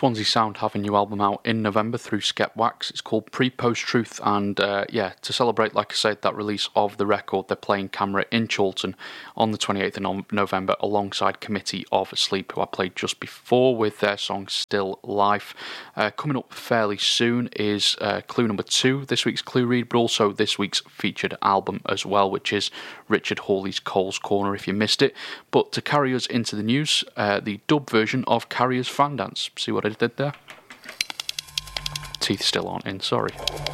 Swansea Sound have a new album out in November through Skep Wax. It's called Pre-Post Truth, and to celebrate, like I said, that release of the record, they're playing Camera in Chorlton on the 28th of November alongside Committee of Sleep, who I played just before with their song Still Life. Coming up fairly soon is clue number 2, this week's clue read, but also this week's featured album as well, which is Richard Hawley's Cole's Corner, if you missed it. But to carry us into the news, the dub version of Carrier's Fan Dance. See what I did there? Teeth still aren't in, sorry.